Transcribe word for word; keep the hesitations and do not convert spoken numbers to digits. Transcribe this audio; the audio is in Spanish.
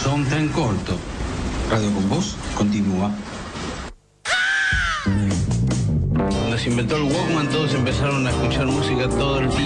son tan cortos. Radio con Voz continúa. Cuando se inventó el Walkman, todos empezaron a escuchar música todo el día.